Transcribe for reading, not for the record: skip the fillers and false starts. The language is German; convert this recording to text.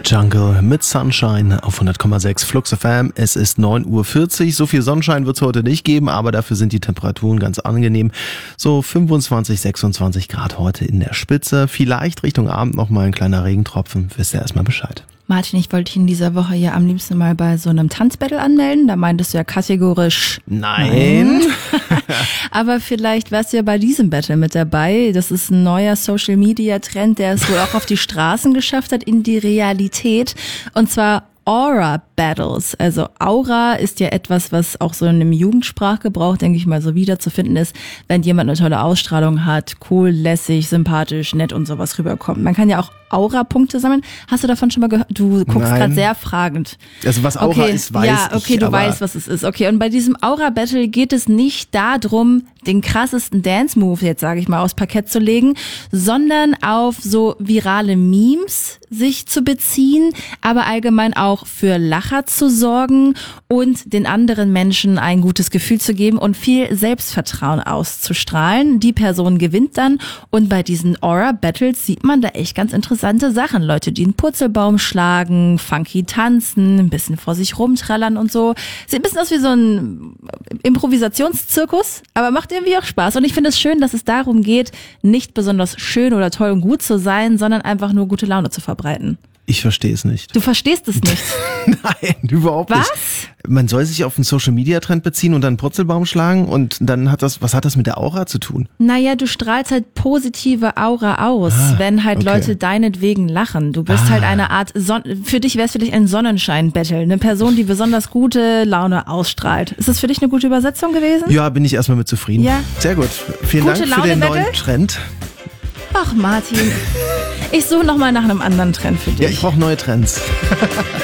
Jungle mit Sunshine auf 100,6 Flux FM. Es ist 9:40 Uhr. So viel Sonnenschein wird es heute nicht geben, aber dafür sind die Temperaturen ganz angenehm. So 25, 26 Grad heute in der Spitze. Vielleicht Richtung Abend nochmal ein kleiner Regentropfen. Wisst ihr erstmal Bescheid. Martin, ich wollte dich in dieser Woche ja am liebsten mal bei so einem Tanzbattle anmelden. Da meintest du ja kategorisch Nein. Aber vielleicht wärst du ja bei diesem Battle mit dabei. Das ist ein neuer Social-Media-Trend, der es wohl auch auf die Straßen geschafft hat, in die Realität. Und zwar Aura Battles. Also Aura ist ja etwas, was auch so in einem Jugendsprachgebrauch, denke ich mal, so wiederzufinden ist, wenn jemand eine tolle Ausstrahlung hat, cool, lässig, sympathisch, nett und sowas rüberkommt. Man kann ja auch Aura-Punkte sammeln. Hast du davon schon mal gehört? Du guckst gerade sehr fragend. Also was Aura ist, weiß ich. Ja, okay, du weißt, was es ist. Okay, und bei diesem Aura-Battle geht es nicht darum, den krassesten Dance-Move, jetzt sage ich mal, aufs Parkett zu legen, sondern auf so virale Memes sich zu beziehen, aber allgemein auch für Lacher zu sorgen und den anderen Menschen ein gutes Gefühl zu geben und viel Selbstvertrauen auszustrahlen. Die Person gewinnt dann und bei diesen Aura-Battles sieht man da echt ganz interessante Sachen. Leute, die einen Purzelbaum schlagen, funky tanzen, ein bisschen vor sich rumtrallern und so. Sieht ein bisschen aus wie so ein Improvisationszirkus, aber macht irgendwie auch Spaß. Und ich finde es schön, dass es darum geht, nicht besonders schön oder toll und gut zu sein, sondern einfach nur gute Laune zu verbreiten. Ich verstehe es nicht. Du verstehst es nicht? Nein, überhaupt nicht. Was? Man soll sich auf einen Social-Media-Trend beziehen und dann einen Purzelbaum schlagen und dann was hat das mit der Aura zu tun? Naja, du strahlst halt positive Aura aus, wenn halt Leute deinetwegen lachen. Du bist halt eine Art, für dich wäre es vielleicht ein Sonnenschein-Battle. Eine Person, die besonders gute Laune ausstrahlt. Ist das für dich eine gute Übersetzung gewesen? Ja, bin ich erstmal mit zufrieden. Ja. Sehr gut. Vielen Gute Dank für den Laune-Battle? neuen Trend. Ach Martin, ich suche nochmal nach einem anderen Trend für dich. Ja, ich brauche neue Trends.